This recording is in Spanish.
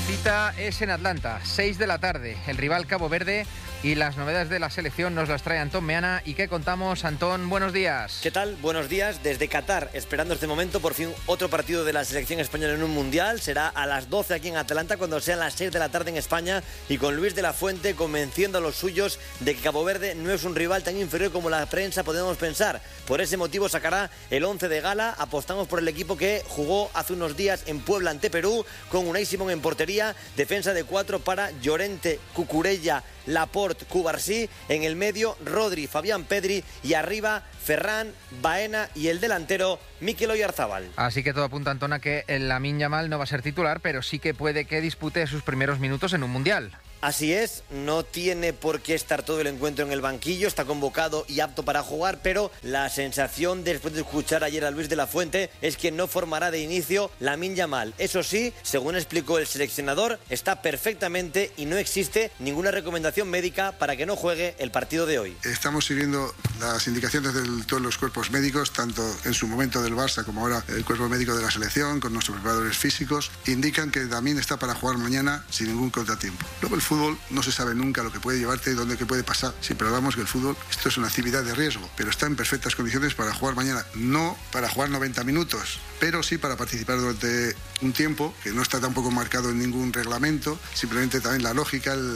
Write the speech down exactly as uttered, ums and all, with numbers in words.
cita es en Atlanta, seis de la tarde, el rival Cabo Verde, y las novedades de la selección nos las trae Antón Meana. ¿Y qué contamos, Antón? Buenos días. ¿Qué tal? Buenos días. Desde Qatar, esperando este momento, por fin otro partido de la selección española en un mundial. Será a las doce aquí en Atlanta, cuando sean las seis de la tarde en España, y con Luis de la Fuente convenciendo a los suyos de que Cabo Verde no es un rival tan inferior como la prensa podemos pensar. Por ese motivo sacará el once de gala. Apostamos por el equipo que jugó hace unos días en Puebla ante Perú, con Unai Simón en portería, defensa de cuatro para Llorente, Cucurella, Laporte, Cubarsí, en el medio Rodri, Fabián Pedri, y arriba Ferran, Baena y el delantero Mikel Oyarzabal. Así que todo apunta, Antón, a que el Lamine Yamal no va a ser titular, pero sí que puede que dispute sus primeros minutos en un mundial. Así es, no tiene por qué estar todo el encuentro en el banquillo, está convocado y apto para jugar, pero la sensación después de escuchar ayer a Luis de la Fuente es que no formará de inicio Lamine Yamal. Eso sí, según explicó el seleccionador, está perfectamente y no existe ninguna recomendación médica para que no juegue el partido de hoy. Estamos siguiendo las indicaciones de todos los cuerpos médicos, tanto en su momento del Barça como ahora el cuerpo médico de la selección, con nuestros preparadores físicos, indican que Lamine está para jugar mañana sin ningún contratiempo. Luego el fútbol no se sabe nunca lo que puede llevarte y dónde qué puede pasar. Siempre hablamos que el fútbol, esto es una actividad de riesgo, pero está en perfectas condiciones para jugar mañana. No para jugar noventa minutos, pero sí para participar durante un tiempo que no está tampoco marcado en ningún reglamento, simplemente también la lógica, el,